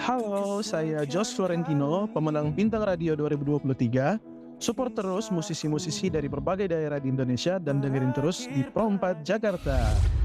Halo, saya Jos Florentino, pemenang Bintang Radio 2023. Support terus musisi-musisi dari berbagai daerah di Indonesia dan dengerin terus di Pro 4 Jakarta.